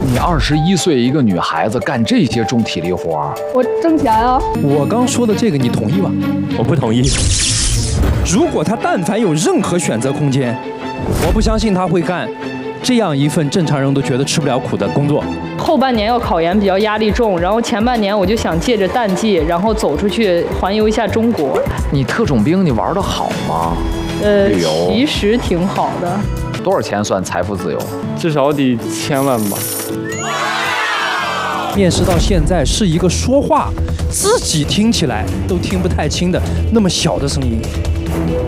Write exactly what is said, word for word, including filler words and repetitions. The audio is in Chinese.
你二十一岁一个女孩子干这些重体力活儿， 我挣钱啊！ 我刚说的这个你同意吧？ 我不同意。 如果他但凡有任何选择空间，我不相信他会干这样一份正常人都觉得吃不了苦的工作。 后半年要考研比较压力重，然后前半年我就想借着淡季，然后走出去环游一下中国。 你特种兵你玩得好吗？ 呃， 旅游其实挺好的。 多少钱算财富自由？ 至少得千万吧。 面试到现在是一个说话自己听起来都听不太清的那么小的声音。